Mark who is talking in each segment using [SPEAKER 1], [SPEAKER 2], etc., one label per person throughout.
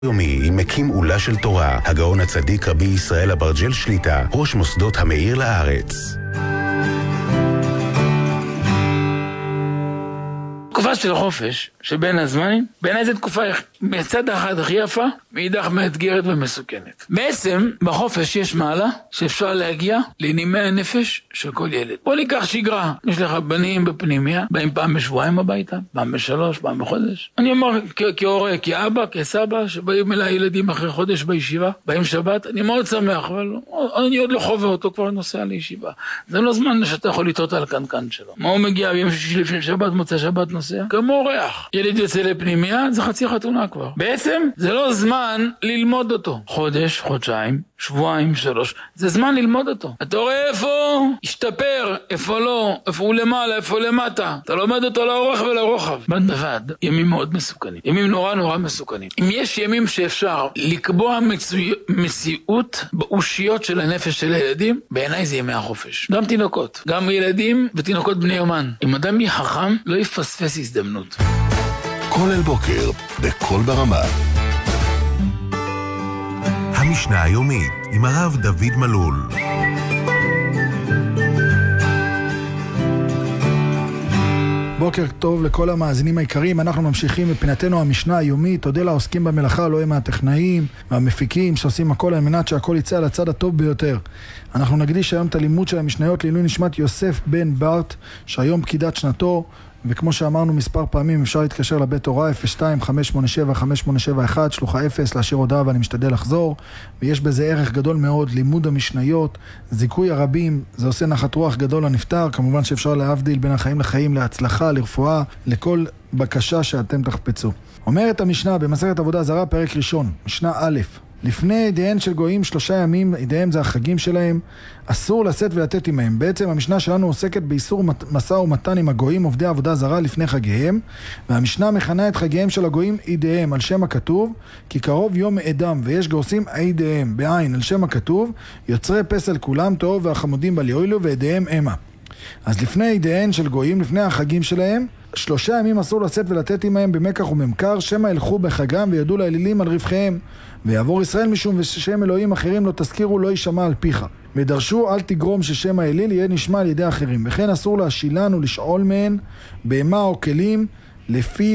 [SPEAKER 1] יומי עם מקים עולה של תורה, הגאון הצדיק רבי ישראל אברג'ל שליטה, ראש מוסדות המאיר לארץ.
[SPEAKER 2] תקופה של החופש, שבין הזמנים, בעיניי זו תקופה מצד אחד הכי יפה, מאידך מאתגרת ומסוכנת. בעצם, בחופש יש מעלה שאפשר להגיע לנימי הנפש של כל ילד. בוא ניקח שגרה, יש לך בנים בפנימיה, באים פעם בשבועיים הביתה, פעם בשלוש, פעם בחודש. אני אומר כהורה, כאבא, כסבא, שבאים אליי ילדים אחרי חודש בישיבה, באים שבת, אני מאוד שמח, אבל אני עוד לא חווה אותו, כבר נוסע לישיבה. זה לא זמן שאתה יכול לטעות על קנקן שלו. מה הוא מגיע ביום שישי לפני שבת, מוצא שבת נוסע? כמו אורח. ילד יוצא לפנימיה, זה חצי חתונה כבר. בעצם, זה לא זמן ללמוד אותו. חודש, חודשיים, שבועיים, 3. זה זמן ללמוד אותו. אתה רואה איפה השתפר, איפה לא, איפה הוא למעלה, איפה למטה. אתה לומד אותו לאורך ולרוחב. בד בבד, ימים מאוד מסוכנים. ימים נורא מסוכנים. אם יש ימים שאפשר לקבוע מציאות באושיות של הנפש של הילדים, בעיניי זה ימי החופש. גם תינוקות, גם ילדים ותינוקות בני יומן. אם אדם יהיה חכם, לא יפספס הזדמנות.
[SPEAKER 1] כל אל בוקר, בכל ברמה. המשנה היומית עם הרב דוד מלול.
[SPEAKER 3] בוקר טוב לכל המאזינים העיקריים. אנחנו ממשיכים בפינתנו המשנה היומית. תודה לעוסקים במלאכה, לא הם הטכנאים והמפיקים שעושים הכל על מנת שהכל יצא על הצד הטוב ביותר. אנחנו נקדיש היום את הלימוד של המשניות לעילוי נשמת יוסף בן ברט, שהיום פקידת שנתו, וכמו שאמרנו מספר פעמים, אפשר להתקשר לבית הוראה 02-587-5871, שלוחה 0, להשאיר הודעה ואני משתדל לחזור. ויש בזה ערך גדול מאוד, לימוד המשניות, זיכוי הרבים, זה עושה נחת רוח גדול לנפטר. כמובן שאפשר להבדיל בין החיים לחיים, להצלחה, לרפואה, לכל בקשה שאתם תחפצו. אומרת המשנה במסכת עבודה זרה, פרק ראשון, משנה א', לפני ידיהם של גויים 3 ימים, ידיהם זה החגים שלהם, אסור לשאת ולתת עמהם. בעצם המשנה שלנו עוסקת באיסור משא ומתן עם הגויים עובדי עבודה זרה לפני חגיהם, והמשנה מכנה את חגיהם של הגויים ידיהם על שם הכתוב, כי קרוב יום עדם ויש גורסים ידיהם בעין על שם הכתוב, יוצרי פסל כולם טוב והחמודים בל יועילו וידיהם המה. אז לפני ידיהם של גויים, לפני החגים שלהם, 3 ימים אסור לשאת ולתת עמהם במקח וממכר, שמא ילכו בחגם וידעו לאלילים על רווחיהם, ויעבור ישראל משום ושם אלוהים אחרים לא תזכירו לא יישמע על פיך, ודרשו אל תגרום ששם האליל יהיה נשמע על ידי אחרים. וכן אסור להשילן ולשאול מהן בהמה או כלים לפי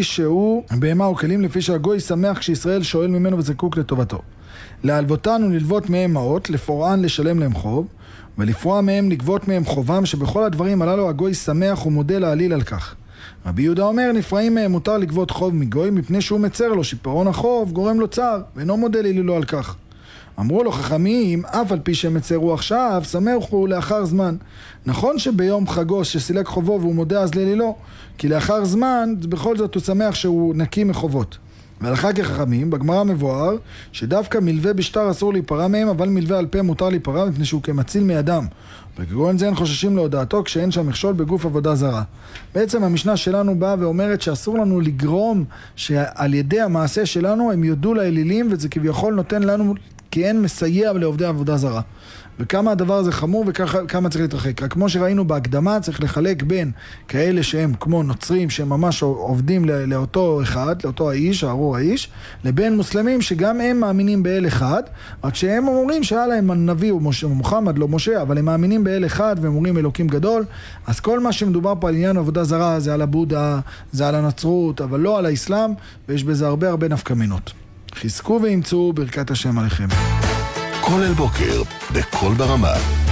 [SPEAKER 3] שהגוי שמח כשישראל שואל ממנו וזקוק לטובתו. להלוותן וללוות מהם מעות, לפורען לשלם להם חוב, ולפרוע מהם לגבות מהם חובם, שבכל הדברים הללו הגוי שמח ומודה להליל על כך. רבי יהודה אומר, נפרעים מהם מותר לגבות חוב מגוי, מפני שהוא מצר לו שפירעון החוב גורם לו צער, ואינו מודה להלילו על כך. אמרו לו חכמים, אף על פי שמצרו עכשיו, שמחו לאחר זמן. נכון שביום חגו שסילק חובו והוא מודה אז להלילו, כי לאחר זמן בכל זאת הוא שמח שהוא נקי מחובות. והלכה כחכמים, בגמרא מבואר שדווקא מלווה בשטר אסור להיפרע מהם, אבל מלווה על פה מותר להיפרע מפני שהוא כמציל מידם. וכגון זה אין חוששים להודעתו כשאין שם מכשול בגוף עבודה זרה. בעצם המשנה שלנו באה ואומרת שאסור לנו לגרום שעל ידי המעשה שלנו הם יודו לאלילים, וזה כביכול נותן לנו כאין מסייע לעובדי עבודה זרה. וכמה הדבר הזה חמור וכמה צריך להתרחק. רק כמו שראינו בהקדמה, צריך לחלק בין כאלה שהם כמו נוצרים, שהם ממש עובדים לאותו אחד, לאותו האיש, הארור האיש, לבין מוסלמים שגם הם מאמינים באל אחד, רק שהם אומרים שהיה להם הנביא הוא מוחמד, לא משה, אבל הם מאמינים באל אחד והם אומרים אלוקים גדול. אז כל מה שמדובר פה על עניין עבודה זרה זה על הבודה, זה על הנצרות, אבל לא על האסלאם, ויש בזה הרבה נפקמינות. חזקו ואמצו ברכת השם עליכם.
[SPEAKER 1] כל אל בוקר, בכל ברמה.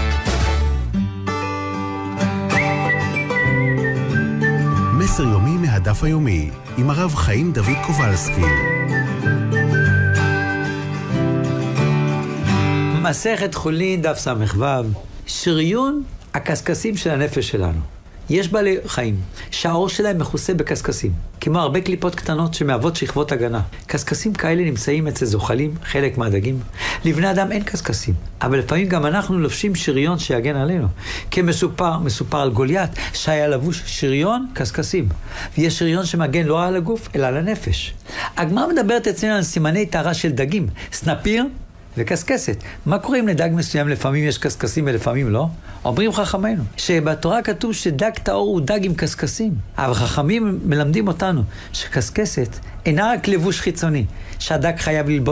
[SPEAKER 1] מסר יומי מהדף היומי, עם הרב חיים דוד קובלסקי.
[SPEAKER 4] מסכת חולין, דף סמ"ו. שריון הקסקסים של הנפש שלנו. יש בעלי חיים שהאור שלהם מכוסה בקסקסים, כמו הרבה קליפות קטנות שמהוות שכבות הגנה. קסקסים כאלה נמצאים אצל זוחלים, חלק מהדגים. לבני אדם אין קסקסים, אבל לפעמים גם אנחנו לובשים שריון שיגן עלינו. מסופר על גוליית שהיה לבוש שריון קסקסים, ויש שריון שמגן לא על הגוף אלא על הנפש. הגמרא מדברת אצלנו על סימני טהרה של דגים, סנפיר וקסקסת. מה קורה אם לדג מסוים לפעמים יש קסקסים ולפעמים לא? אומרים חכמינו, שבתורה כתוב שדג טהור הוא דג עם קסקסים. אבל חכמים מלמדים אותנו שקסקסת אינה רק לבוש חיצוני, שהדג חייב ללבוש